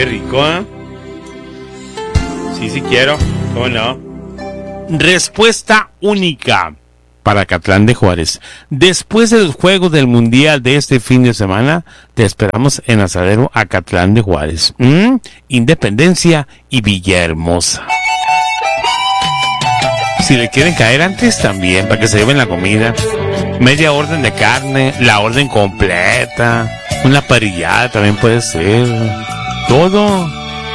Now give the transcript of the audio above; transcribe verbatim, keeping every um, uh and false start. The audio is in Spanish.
Qué rico, ¿eh? Sí, sí quiero. ¿Cómo no? Respuesta única para Acatlán de Juárez. Después de los Juegos del Mundial de este fin de semana, te esperamos en Asadero Acatlán de Juárez. ¿Mm? Independencia y Villahermosa. Si le quieren caer antes también, para que se lleven la comida. Media orden de carne, la orden completa, una parrillada también puede ser. Todo.